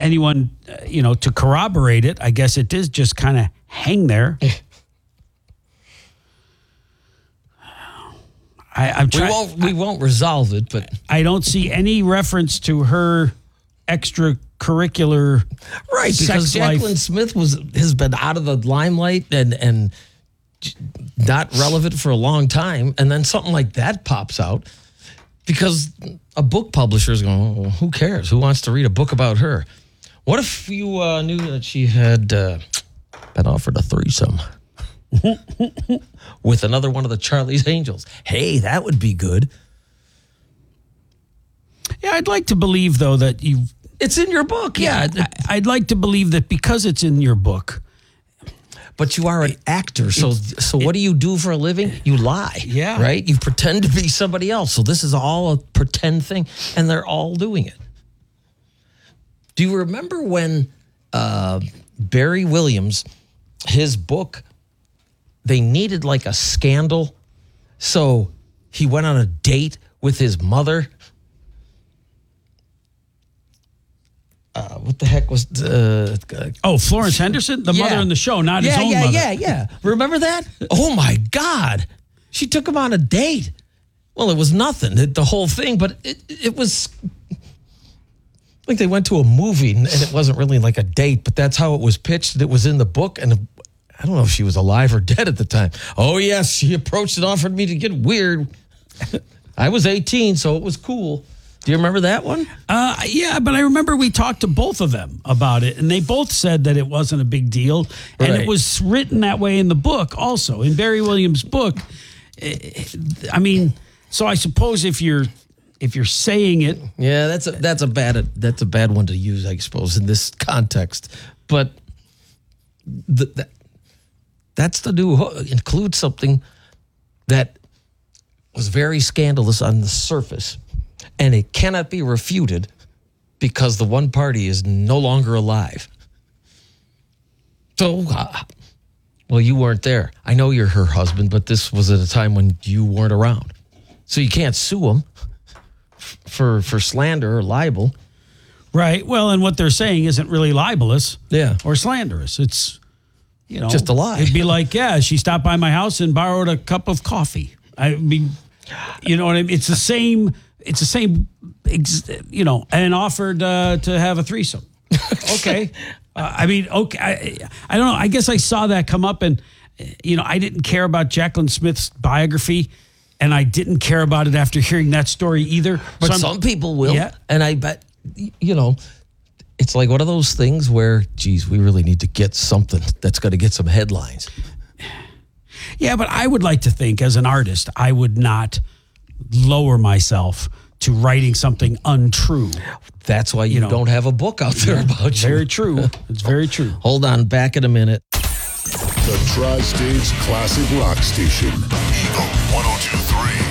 anyone, to corroborate it. I guess it did just kind of hang there. I'm trying. We won't resolve it, but I don't see any reference to her extracurricular right because sex life. Jacqueline Smith has been out of the limelight and not relevant for a long time, and then something like that pops out because a book publisher is going, well, who cares? Who wants to read a book about her? What if you knew that she had been offered a threesome with another one of the Charlie's Angels? Hey, that would be good. Yeah, I'd like to believe, though, that it's in your book. Yeah. I'd like to believe that because it's in your book. But you are an actor, so what do you do for a living? You lie, yeah, right? You pretend to be somebody else. So this is all a pretend thing, and they're all doing it. Do you remember when Barry Williams, his book, they needed like a scandal, so he went on a date with his mother? What the heck was Florence Henderson, the mother in the show, not his own mother. Yeah. Remember that? Oh my God, she took him on a date. Well, it was nothing, the whole thing, but it was like they went to a movie and it wasn't really like a date, but that's how it was pitched. It was in the book, and I don't know if she was alive or dead at the time. Oh yes, she approached and offered me to get weird. I was 18, so it was cool. Do you remember that one? Yeah, but I remember we talked to both of them about it, and they both said that it wasn't a big deal. And it was written that way in the book also, in Barry Williams' book. I mean, so I suppose if you're saying it. Yeah, that's a bad one to use, I suppose, in this context. But that's the new include something that was very scandalous on the surface. And it cannot be refuted because the one party is no longer alive. So, well, you weren't there. I know you're her husband, but this was at a time when you weren't around. So you can't sue him for slander or libel. Right. Well, and what they're saying isn't really libelous or slanderous. It's, just a lie. It'd be like, she stopped by my house and borrowed a cup of coffee. I mean, you know what I mean? It's the same... and offered to have a threesome. Okay. I don't know. I guess I saw that come up, and, I didn't care about Jacqueline Smith's biography, and I didn't care about it after hearing that story either. But some people will. Yeah. And I bet, it's like one of those things where, geez, we really need to get something that's going to get some headlines. Yeah, but I would like to think as an artist, I would not lower myself to writing something untrue. That's why you don't have a book out there about you. Very true. It's very true. Hold on, back in a minute. The Tri-State's Classic Rock Station. Eagle 102.3.